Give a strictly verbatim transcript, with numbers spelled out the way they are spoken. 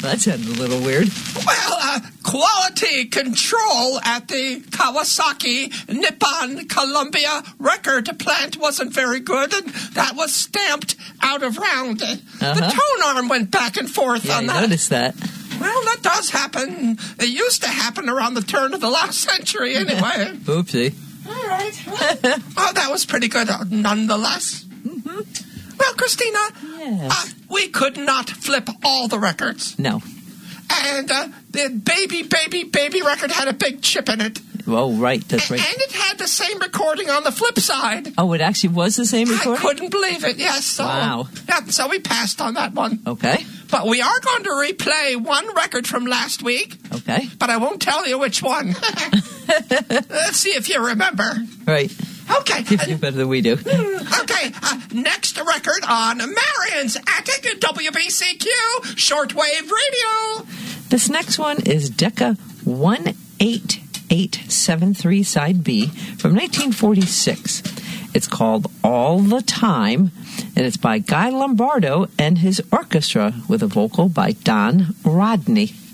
That sounds a little weird. Well, uh, quality control at the Kawasaki Nippon Columbia record plant wasn't very good, and that was stamped out of round. Uh-huh. The tone arm went back and forth yeah, on I that. noticed that. Well, that does happen. It used to happen around the turn of the last century anyway. Oopsie. All right. Oh, that was pretty good uh, nonetheless. Mm-hmm. Well, Christina, yes. uh, we could not flip all the records. No. And uh, the Baby, Baby, Baby record had a big chip in it. Oh, right, that's right. And it had the same recording on the flip side. Oh, it actually was the same recording? I couldn't believe it, yes. So, wow. Yeah, so we passed on that one. Okay. But we are going to replay one record from last week. Okay. But I won't tell you which one. Let's see if you remember. Right. Okay. You do better than we do. Okay. Uh, next record on Marion's Attic, W B C Q, Shortwave Radio. This next one is Decca one eight eight seven three Side B from nineteen forty-six. It's called All the Time, and it's by Guy Lombardo and his orchestra with a vocal by Don Rodney.